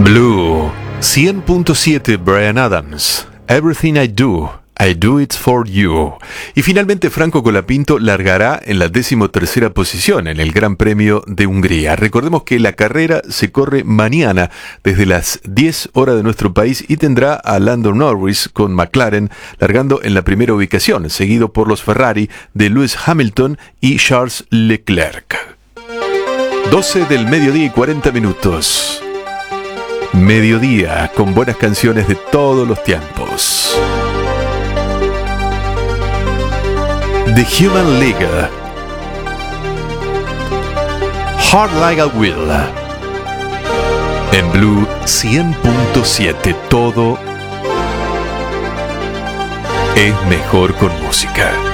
Blue 100.7 Bryan Adams. Everything I do it for you. Y finalmente Franco Colapinto largará en la 13ª posición en el Gran Premio de Hungría. Recordemos que la carrera se corre mañana desde las 10 horas de nuestro país y tendrá a Lando Norris con McLaren largando en la primera ubicación, seguido por los Ferrari de Lewis Hamilton y Charles Leclerc. 12 del mediodía y 40 minutos. Mediodía con buenas canciones de todos los tiempos. The Human League, Hard Like a Will, en Blue 100.7, todo es mejor con música.